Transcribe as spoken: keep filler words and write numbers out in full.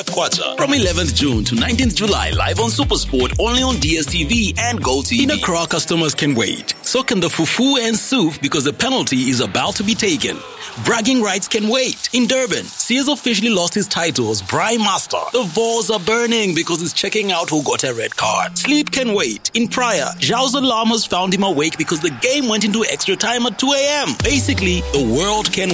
Quarter from eleventh June to nineteenth July, live on SuperSport, only on D S T V and GoTV. In Accra, customers can wait. So can the fufu and soup, because the penalty is about to be taken. Bragging rights can wait. In Durban, Sears officially lost his title as Prime Master. The balls are burning because it's checking out who got a red card. Sleep can wait. In Praia, Zhao's alarmers found him awake because the game went into extra time at two a.m. Basically, the world can